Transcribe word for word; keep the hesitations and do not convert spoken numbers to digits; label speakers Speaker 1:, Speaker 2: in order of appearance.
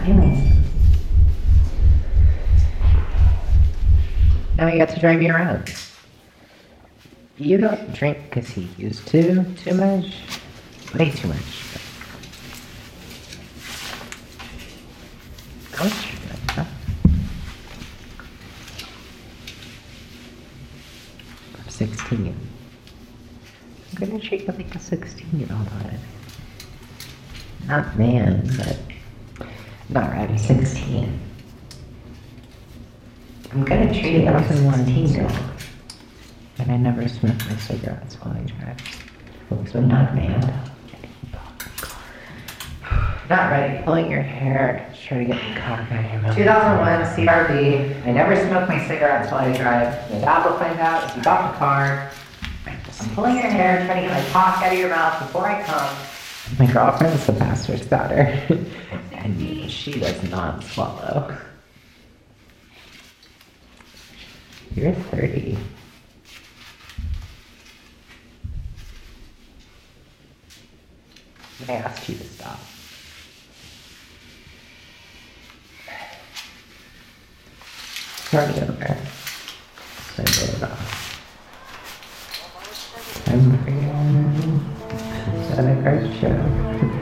Speaker 1: Yeah. Now he got to drive you around. You don't drink because he used to too much. Way too much. How much you drink, huh? I'm sixteen. I'm gonna treat you like a sixteen-year-old on it. Not man, but... Not right, I'm sixteen. I'm gonna treat it like a sixteen-year-old. And I never smoke my cigarettes while I drive. So not man. Not ready. Pulling your hair, trying to get the cock out of your mouth. two thousand one C R V. I never smoke my cigarettes while I drive. My dad will find out if you got the car. I'm pulling your hair, trying to get my cock out of your mouth before I come. My girlfriend's the pastor's daughter. And she does not swallow. You're thirty. I asked you to stop. It's already over. So I roll it off. I'm free. Is that a card show?